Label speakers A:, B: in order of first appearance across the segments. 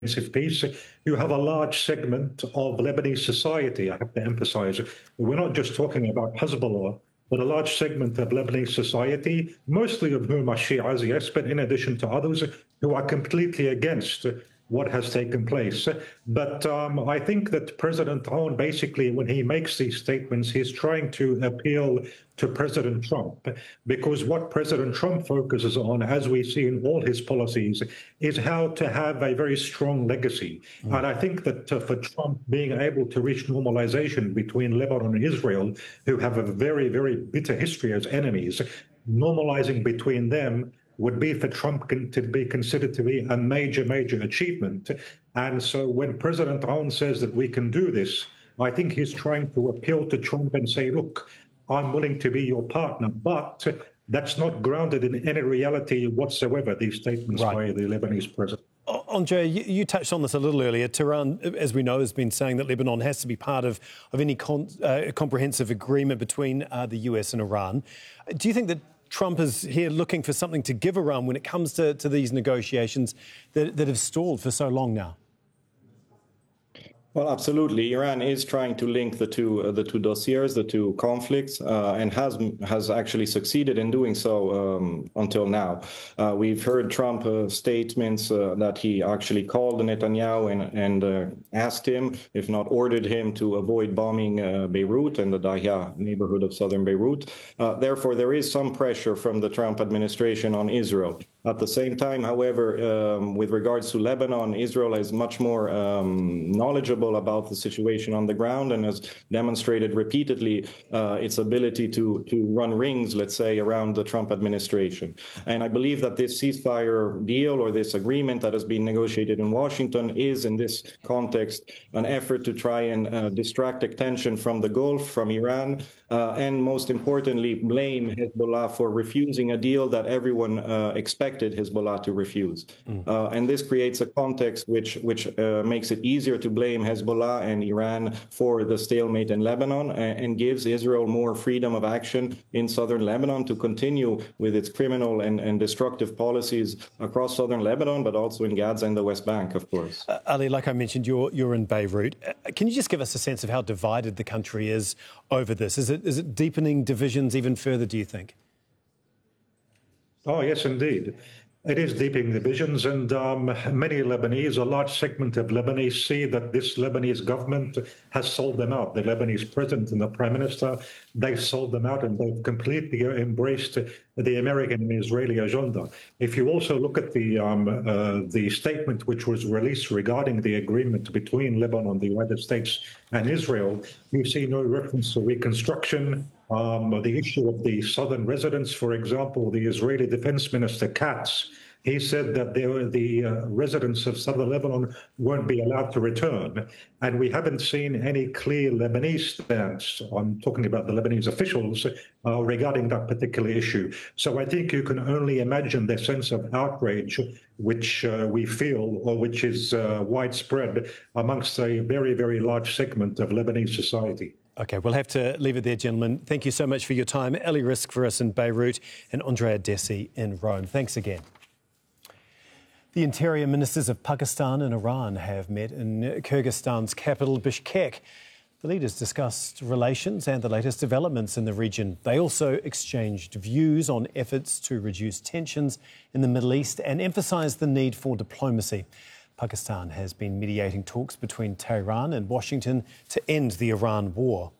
A: peace, you have a large segment of Lebanese society, I have to emphasize. We're not just talking about Hezbollah, but a large segment of Lebanese society, mostly of whom are Shias, yes, but in addition to others who are completely against what has taken place. But I think that President Aoun, basically, when he makes these statements, he's trying to appeal to President Trump, because what President Trump focuses on, as we see in all his policies, is how to have a very strong legacy. And I think that for Trump, being able to reach normalization between Lebanon and Israel, who have a very, very bitter history as enemies, normalizing between them would be for Trump to be considered to be a major, major achievement. And so when President Aoun says that we can do this, I think he's trying to appeal to Trump and say, look, I'm willing to be your partner, but that's not grounded in any reality whatsoever, these statements by the Lebanese president.
B: Andre, you touched on this a little earlier. Tehran, as we know, has been saying that Lebanon has to be part of any comprehensive agreement between the US and Iran. Do you think that Trump is here looking for something to give Iran when it comes to these negotiations that have stalled for so long now?
C: Well, absolutely. Iran is trying to link the two dossiers, the two conflicts, and has actually succeeded in doing so until now. We've heard Trump statements that he actually called Netanyahu and asked him, if not ordered him, to avoid bombing Beirut and the Dahya neighborhood of southern Beirut. Therefore, there is some pressure from the Trump administration on Israel. At the same time, however, with regards to Lebanon, Israel is much more knowledgeable about the situation on the ground and has demonstrated repeatedly its ability to run rings, let's say, around the Trump administration. And I believe that this ceasefire deal or this agreement that has been negotiated in Washington is, in this context, an effort to try and distract attention from the Gulf, from Iran, and most importantly, blame Hezbollah for refusing a deal that everyone expected Hezbollah to refuse. And this creates a context which makes it easier to blame Hezbollah and Iran for the stalemate in Lebanon and gives Israel more freedom of action in southern Lebanon to continue with its criminal and destructive policies across southern Lebanon, but also in Gaza and the West Bank, of course.
B: Ali, like I mentioned, you're in Beirut. Can you just give us a sense of how divided the country is over this? Is it deepening divisions even further, do you think?
A: Oh, yes, indeed. It is deepening divisions, and many Lebanese, a large segment of Lebanese, see that this Lebanese government has sold them out. The Lebanese president and the prime minister, they've sold them out, and they've completely embraced the American and Israeli agenda. If you also look at the statement which was released regarding the agreement between Lebanon, the United States, and Israel, you see no reference to reconstruction. The issue of the southern residents, for example, the Israeli Defense Minister Katz, he said that the residents of southern Lebanon won't be allowed to return. And we haven't seen any clear Lebanese stance, I'm talking about the Lebanese officials, regarding that particular issue. So I think you can only imagine the sense of outrage which we feel, or which is widespread amongst a very, very large segment of Lebanese society.
B: OK, we'll have to leave it there, gentlemen. Thank you so much for your time. Ali Rizk for us in Beirut and Andrea Dessy in Rome. Thanks again. The interior ministers of Pakistan and Iran have met in Kyrgyzstan's capital, Bishkek. The leaders discussed relations and the latest developments in the region. They also exchanged views on efforts to reduce tensions in the Middle East and emphasised the need for diplomacy. Pakistan has been mediating talks between Tehran and Washington to end the Iran war.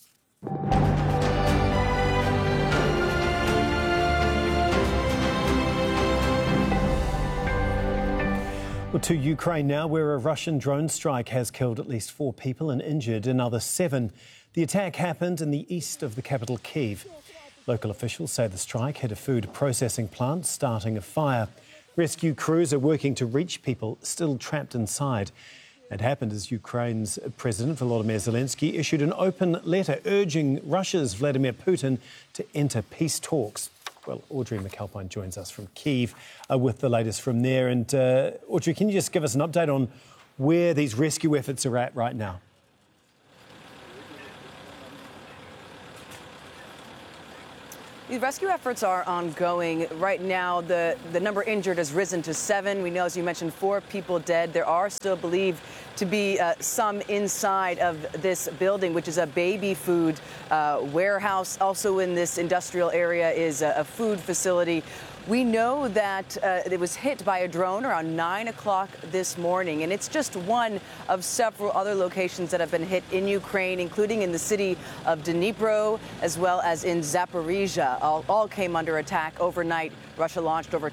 B: Well, to Ukraine now, where a Russian drone strike has killed at least 4 people and injured another 7. The attack happened in the east of the capital, Kyiv. Local officials say the strike hit a food processing plant, starting a fire. Rescue crews are working to reach people still trapped inside. It happened as Ukraine's President Volodymyr Zelensky issued an open letter urging Russia's Vladimir Putin to enter peace talks. Well, Audrey McAlpine joins us from Kyiv with the latest from there. And Audrey, can you just give us an update on where these rescue efforts are at right now?
D: The rescue efforts are ongoing. Right now, the number injured has risen to 7. We know, as you mentioned, 4 people dead. There are still believed to be some inside of this building, which is a baby food warehouse. Also in this industrial area is a food facility. We know that it was hit by a drone around 9 o'clock this morning, and it's just one of several other locations that have been hit in Ukraine, including in the city of Dnipro, as well as in Zaporizhia. All came under attack overnight. Russia launched over